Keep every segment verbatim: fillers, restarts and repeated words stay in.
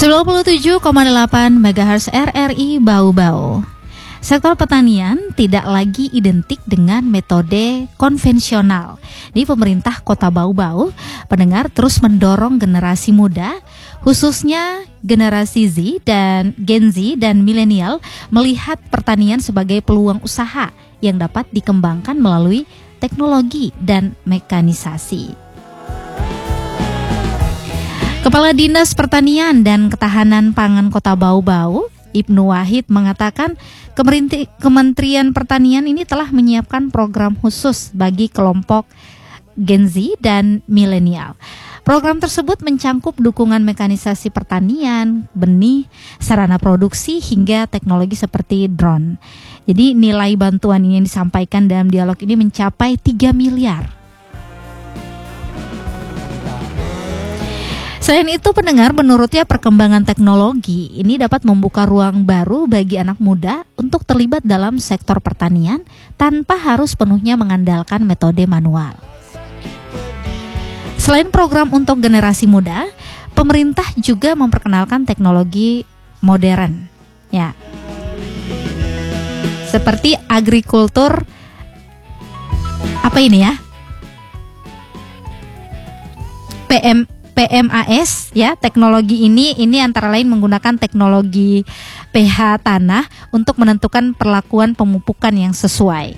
sembilan puluh tujuh koma delapan megahertz R R I Bau-Bau. Sektor pertanian tidak lagi identik dengan metode konvensional. Di pemerintah Kota Bau-Bau, pendengar terus mendorong generasi muda, khususnya generasi Z dan Gen Z dan milenial, melihat pertanian sebagai peluang usaha yang dapat dikembangkan melalui teknologi dan mekanisasi. Kepala Dinas Pertanian dan Ketahanan Pangan Kota Bau-Bau, Ibnu Wahid, mengatakan Kementerian Pertanian ini telah menyiapkan program khusus bagi kelompok Gen Z dan milenial. Program tersebut mencangkup dukungan mekanisasi pertanian, benih, sarana produksi, hingga teknologi seperti drone. Jadi nilai bantuan ini yang disampaikan dalam dialog ini mencapai tiga miliar. Selain itu, pendengar, menurutnya perkembangan teknologi ini dapat membuka ruang baru bagi anak muda untuk terlibat dalam sektor pertanian tanpa harus penuhnya mengandalkan metode manual. Selain program untuk generasi muda, pemerintah juga memperkenalkan teknologi modern, ya, seperti agrikultur apa ini ya? P M P M A S, ya. Teknologi ini ini antara lain menggunakan teknologi pH tanah untuk menentukan perlakuan pemupukan yang sesuai.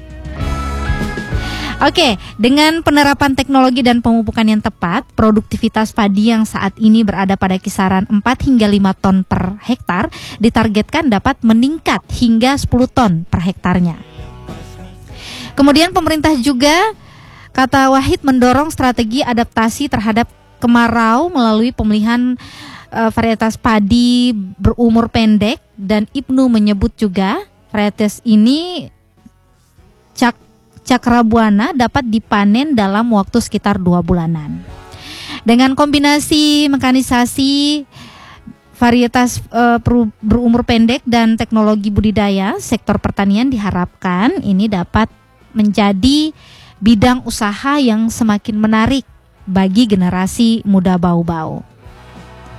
Oke, dengan penerapan teknologi dan pemupukan yang tepat, produktivitas padi yang saat ini berada pada kisaran empat hingga lima ton per hektar ditargetkan dapat meningkat hingga sepuluh ton per hektarnya. Kemudian pemerintah juga, kata Wahid, mendorong strategi adaptasi terhadap kemarau melalui pemilihan uh, varietas padi berumur pendek, dan Ibnu menyebut juga varietas ini cak cakrabuana dapat dipanen dalam waktu sekitar dua bulanan. Dengan kombinasi mekanisasi, varietas uh, berumur pendek dan teknologi budidaya, sektor pertanian diharapkan ini dapat menjadi bidang usaha yang semakin menarik bagi generasi muda Bau-Bau.